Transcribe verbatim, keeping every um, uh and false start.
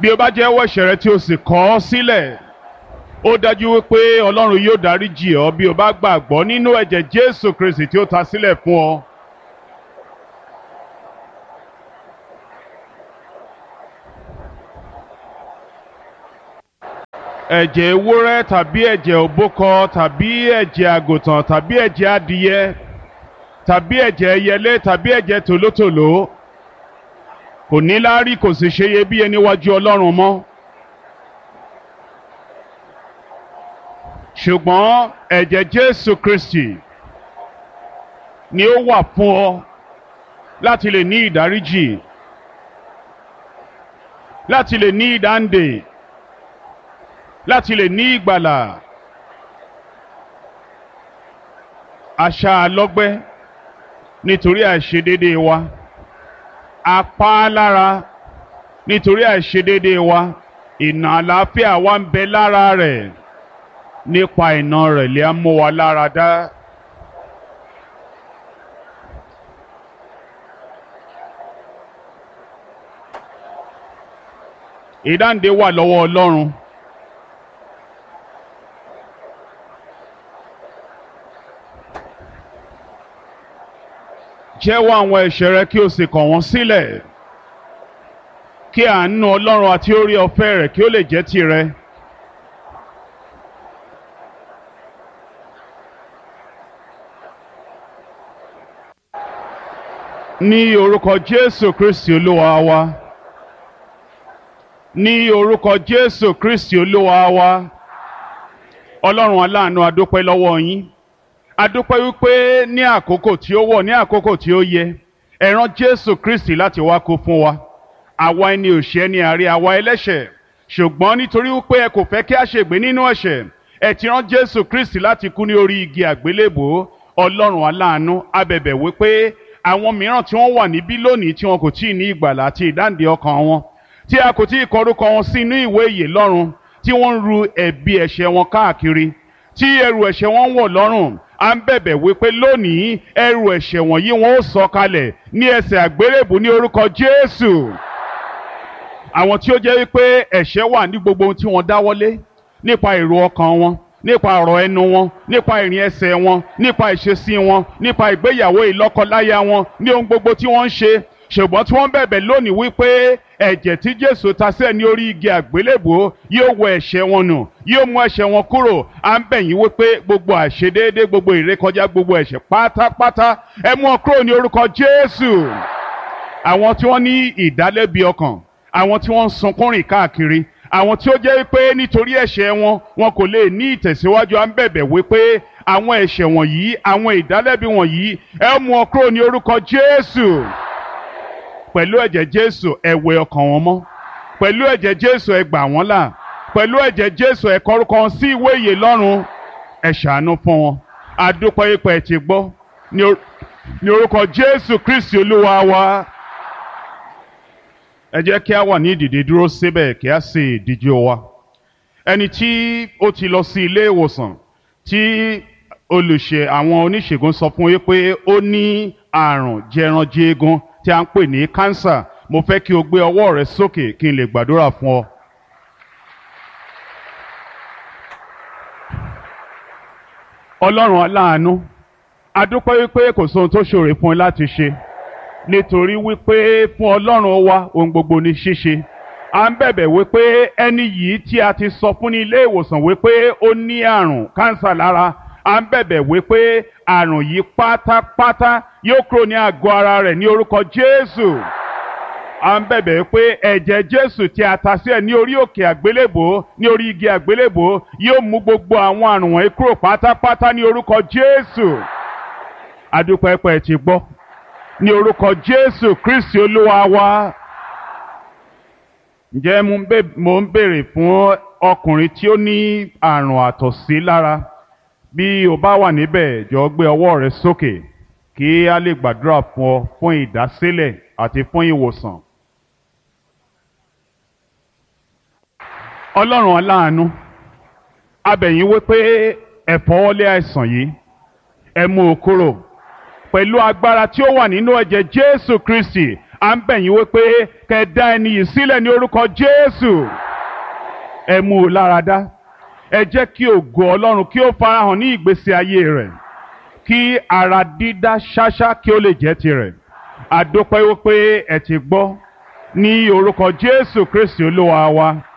bí o bá jẹ́wọ́ ẹ̀ṣẹ̀ rẹ tí o sì kọ̀ ọ́ sílẹ̀, ó dájú wípé Ọlọ́run yóò dáríjì ọ́ bí o bá gbàgbọ́ nínú ẹ̀jẹ̀ Jésù Kristi tí ó ta sílẹ̀ fún ọ. ẹ̀jẹ̀ ewúrẹ́ tàbí ẹ̀jẹ̀ òbúkọ tàbí ẹ̀jẹ̀ àgùntàn tàbí ẹ̀jẹ̀ adìyẹ tàbí ẹ̀jẹ̀ ẹyẹlé tàbí ẹ̀jẹ̀ tòlótòló kò ní láárí kò sì ṣe iyebíye níwájú Ọlọ́run mọ́. ṣùgbọ́n ẹ̀jẹ̀ Jésù Kristi ni ó wà fún ọ láti lè ní ìdáríjì, láti lè ní ìdáǹdè, láti lè ní ìgbàlà. A ṣá a lọ́gbẹ́ nítorí àìṣedéédéé wa, a pa á lára nítorí àìṣedéédéé wa, ìnà àlàáfíà wa ń bẹ lára rẹ̀, nípa ìnà rẹ̀ lè á mú wa lára dá. Ìdáǹdè wà lọ́wọ́ Ọlọ́run. Jẹ́wọ́ àwọn ẹ̀ṣẹ̀ rẹ kí o sì kọ̀ wọ́n sílẹ̀, kí àánú Ọlọ́run àti oore ọ̀fẹ́ rẹ̀ kí ó lè jẹ́ tìrẹ. Ní orúkọ Jésù Kristi Olúwa wa. Ní orúkọ Jésù Kristi Olúwa wa. Ọlọ́run aláàánú, a dúpẹ́ lọ́wọ́ yín. A dúpẹ́ wípé ní àkókò tí ó wọ̀, ní àkókò tí ó yẹ, ẹ rán Jésù Kristi láti wá kú fún wa. Àwa ẹni òṣè ni àrí àwa ẹlẹ́ṣẹ̀, ṣùgbọ́n nítorí wípé ẹ kò fẹ́ kí a ṣègbé nínú ẹ̀ṣẹ̀, ẹ ti rán Jésù Kristi láti kú ní orí igi àgbélébùú. Ọlọ́run aláàánú, a bẹ̀bẹ̀ wípé àwọn mìíràn tí wọ́n wà níbí lónìí tí wọn kò tíì ní ìgbàlà àti ìdáǹdè ọkàn wọn, tí a kò tíì kọ orúkọ wọn sí inú ìwé ìyè lọ́run, tí wọ́n ń ru ẹ̀bi ẹ̀ṣẹ̀ wọn káàkiri, tí ẹrù ẹ̀ṣẹ̀ wọn ń wọ̀ lọ́rùn, à ń bẹ̀bẹ̀ wípé lónìí ẹrù ẹ̀ṣẹ̀ wọ̀nyí wọn ó sọ kalẹ̀ ní ẹsẹ̀ àgbélébùú ní orúkọ Jésù. Àwọn tí ó jẹ́ wípé ẹ̀ṣẹ̀ wà ní gbogbo ohun tí wọ́n dáwọ́lé, nípa èrò ọkàn wọn, nípa ọ̀rọ̀ ẹnu wọn, nípa ìrìn ẹsẹ̀ wọn, nípa ìṣesí wọn, nípa ìgbéyàwó ìlọ́kọláya wọn, ní ohun gbogbo tí wọ́n ń ṣe, ṣùgbọ́n tí wọ́n bẹ̀bẹ̀ lónìí wípé ẹ̀jẹ̀ tí Jésù ta sílẹ̀ ní orí igi àgbélébùú yóò wẹ ẹ̀ṣẹ̀ wọn nù, yóò mú ẹ̀ṣẹ̀ wọn kúrò. À ń bẹ̀ yín wípé gbogbo àṣedéédé, gbogbo ìrékọjá, gbogbo ẹ̀ṣẹ̀ pátápátá ẹ mú wọn kúrò ní orúkọ Jésù. Àwọn tí wọ́n ní ìdálẹ́bi ọkàn, àwọn tí wọ́n ń sunkún rìn káàkiri, àwọn tí ó jẹ́ wípé nítorí ẹ̀ṣẹ̀ wọn wọn kò lè ní ìtẹ̀síwájú, à ń bẹ̀bẹ̀ wípé àwọn ẹ̀ṣẹ̀ wọ̀nyí, àwọn ìdálẹ́bi wọ̀nyí ẹ mú wọn kúrò ní orúkọ Jésù. Pẹ̀lú ẹ̀jẹ̀ Jésù ẹ wẹ ọkàn wọn mọ́, pẹ̀lú ẹ̀jẹ̀ Jésù ẹ gbà wọ́n là, pẹ̀lú ẹ̀jẹ̀ Jésù ẹ kọ orúkọ wọn sí ìwé ìyè lọ́run. Ẹ ṣàánú fún wọn. A dúpẹ́ ipò ẹ ti gbọ́ ní orúkọ Jésù Kristi Olúwa wa. Ẹ jẹ́ kí a wà ní ìdìde dúró síbẹ̀ kí a sì díjú wa. Ẹni tí ó ti lọ sí ilé ìwòsàn tí olùṣe àwọn oníṣègùn sọ fún yín pé ó ní àrùn jẹranjẹgun tí a ń pè ní kánsà, mo fẹ́ kí o gbé ọwọ́ rẹ sókè kí n lè gbàdúrà fún ọ. Ọlọ́run aláàánú, a dúpẹ́ wípé kò sóhun tó ṣòro fún ẹ láti ṣe, nítorí wípé fún Ọlọ́run wa ohun gbogbo ní ṣíṣe. À ń bẹ̀bẹ̀ wípé ẹni yìí tí a ti sọ fún ní ilé ìwòsàn wípé ó ní àrùn kánsà lára, à ń bẹ̀bẹ̀ wípé àrùn yìí pátápátá yóò kúrò ní àgọ́ ara rẹ̀ ní orúkọ Jésù. À ń bẹ̀bẹ̀ pé ẹ̀jẹ̀ Jésù tí a ta sílẹ̀ ní orí òkè àgbélébùú, ní orí igi àgbélébùú yóò mú gbogbo àwọn àrùn wọ̀nyí kúrò pátápátá ní orúkọ Jésù. A dúpẹ́ pé ẹ ti gbọ́. Ní orúkọ Jésù Kristi Olúwa wa. Ǹjẹ́ mo ń béèrè fún ọkùnrin tí ó ní àrùn àtọ̀sí lára? Bí o bá wà níbẹ̀, jọ̀ọ́ gbé ọwọ́ rẹ sókè kí a lè gbàdúrà fún ọ fún ìdásílẹ̀ àti fún ìwòsàn. Ọlọ́run aláàánú, a bẹ̀ yín wípé ẹ fọwọ́lé àìsàn yìí, ẹ mú o kúrò. Pẹ̀lú agbára tí ó wà nínú ẹ̀jẹ̀ Jésù Kristi, à ń bẹ̀ yín wípé kẹ́ dá ẹni yìí sílẹ̀ ní orúkọ Jésù. Ẹ mú un lára dá. Ẹ jẹ́ kí ògo Ọlọ́run kí ó farahàn ní ìgbésí ayé rẹ̀, kí ara dídá ṣáṣá kí ó lè jẹ́ tirẹ̀. A dúpẹ́ wípé ẹ ti gbọ́ ní orúkọ Jésù Kristi Olúwa wa.